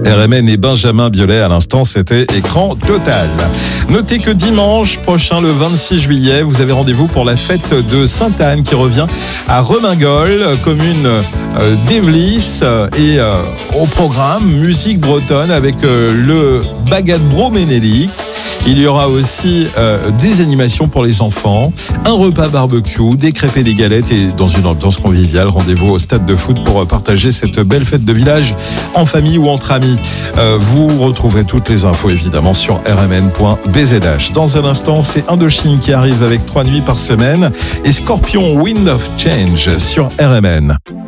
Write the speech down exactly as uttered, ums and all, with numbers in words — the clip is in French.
R M N et Benjamin Biolay à l'instant, c'était Écran Total. Notez que dimanche prochain, le vingt-six juillet, vous avez rendez-vous pour la fête de Sainte-Anne qui revient à Remingol, commune euh, d'Evlis, euh, et euh, au programme musique bretonne avec euh, le Bagat Broménélique. Il y aura aussi euh, des animations pour les enfants, un repas barbecue, des crêpes et des galettes et dans une ambiance conviviale. Rendez-vous au stade de foot pour partager cette belle fête de village en famille ou entre amis. Euh, vous retrouverez toutes les infos évidemment sur r m n point b z h. Dans un instant, c'est Indochine qui arrive avec trois nuits par semaine et Scorpion Wind of Change sur R M N.